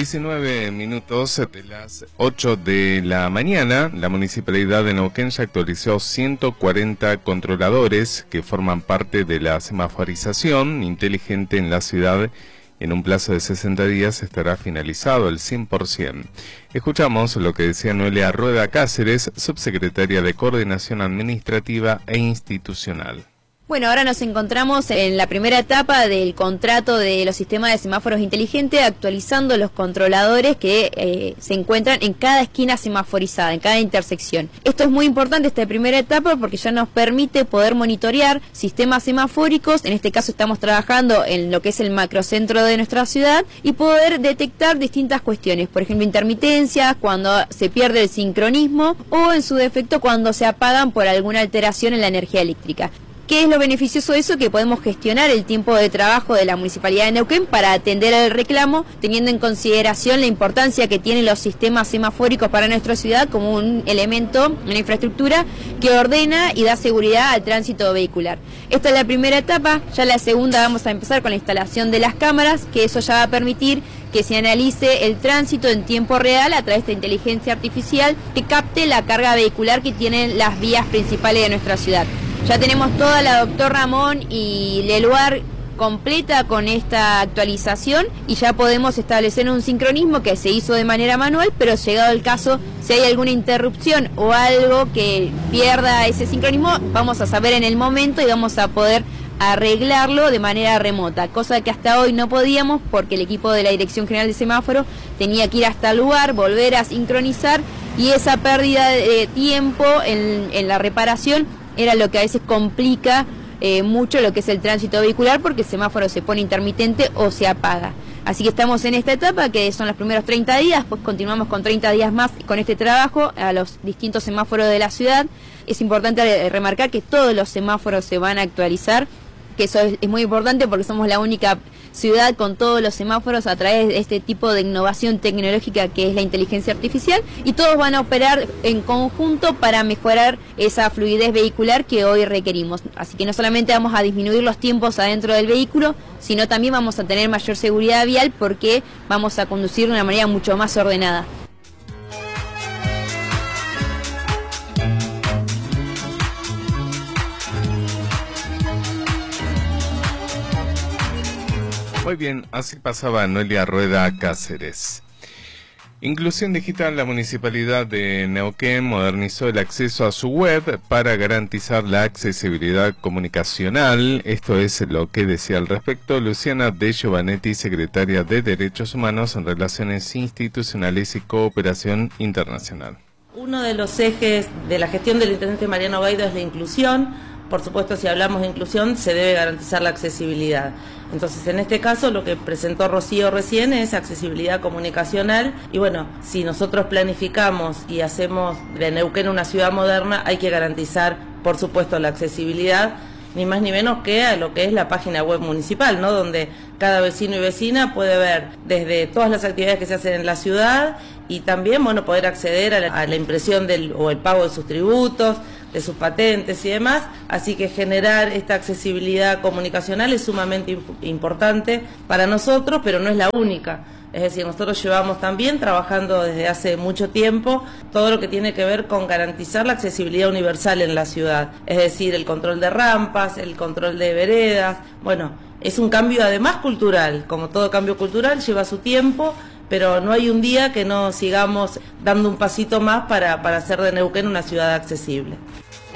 19 minutos de las 8 de la mañana, la Municipalidad de Neuquén ya actualizó 140 controladores que forman parte de la semaforización inteligente en la ciudad. En un plazo de 60 días estará finalizado el 100%. Escuchamos lo que decía Noelia Rueda Cáceres, subsecretaria de Coordinación Administrativa e Institucional. Bueno, ahora nos encontramos en la primera etapa del contrato de los sistemas de semáforos inteligentes, actualizando los controladores que se encuentran en cada esquina semaforizada, en cada intersección. Esto es muy importante, esta primera etapa, porque ya nos permite poder monitorear sistemas semafóricos. En este caso estamos trabajando en lo que es el macrocentro de nuestra ciudad y poder detectar distintas cuestiones, por ejemplo, intermitencias, cuando se pierde el sincronismo o en su defecto cuando se apagan por alguna alteración en la energía eléctrica. ¿Qué es lo beneficioso de eso? Que podemos gestionar el tiempo de trabajo de la Municipalidad de Neuquén para atender al reclamo, teniendo en consideración la importancia que tienen los sistemas semafóricos para nuestra ciudad como un elemento, una infraestructura que ordena y da seguridad al tránsito vehicular. Esta es la primera etapa, ya la segunda vamos a empezar con la instalación de las cámaras, que eso ya va a permitir que se analice el tránsito en tiempo real a través de inteligencia artificial que capte la carga vehicular que tienen las vías principales de nuestra ciudad. Ya tenemos toda la Doctor Ramón y Leluar completa con esta actualización y ya podemos establecer un sincronismo que se hizo de manera manual, pero llegado el caso, si hay alguna interrupción o algo que pierda ese sincronismo, vamos a saber en el momento y vamos a poder arreglarlo de manera remota, cosa que hasta hoy no podíamos porque el equipo de la Dirección General de Semáforo tenía que ir hasta el lugar, volver a sincronizar, y esa pérdida de tiempo en la reparación era lo que a veces complica mucho lo que es el tránsito vehicular, porque el semáforo se pone intermitente o se apaga. Así que estamos en esta etapa, que son los primeros 30 días, pues continuamos con 30 días más con este trabajo a los distintos semáforos de la ciudad. Es importante remarcar que todos los semáforos se van a actualizar, que eso es muy importante porque somos la única ciudad con todos los semáforos a través de este tipo de innovación tecnológica que es la inteligencia artificial, y todos van a operar en conjunto para mejorar esa fluidez vehicular que hoy requerimos. Así que no solamente vamos a disminuir los tiempos adentro del vehículo, sino también vamos a tener mayor seguridad vial porque vamos a conducir de una manera mucho más ordenada. Muy bien, así pasaba Noelia Rueda Cáceres. Inclusión digital. La Municipalidad de Neuquén modernizó el acceso a su web para garantizar la accesibilidad comunicacional. Esto es lo que decía al respecto Luciana De Giovanetti, secretaria de Derechos Humanos en Relaciones Institucionales y Cooperación Internacional. Uno de los ejes de la gestión del intendente Mariano Gaido es la inclusión. Por supuesto, si hablamos de inclusión, se debe garantizar la accesibilidad. Entonces, en este caso, lo que presentó Rocío recién es accesibilidad comunicacional. Y bueno, si nosotros planificamos y hacemos de Neuquén una ciudad moderna, hay que garantizar, por supuesto, la accesibilidad, ni más ni menos que a lo que es la página web municipal, ¿no? Donde cada vecino y vecina puede ver desde todas las actividades que se hacen en la ciudad y también, bueno, poder acceder a la impresión o el pago de sus tributos, de sus patentes y demás. Así que generar esta accesibilidad comunicacional es sumamente importante para nosotros, pero no es la única. Es decir, nosotros llevamos también trabajando desde hace mucho tiempo todo lo que tiene que ver con garantizar la accesibilidad universal en la ciudad. Es decir, el control de rampas, el control de veredas. Bueno, es un cambio además cultural. Como todo cambio cultural lleva su tiempo, pero no hay un día que no sigamos dando un pasito más para hacer de Neuquén una ciudad accesible.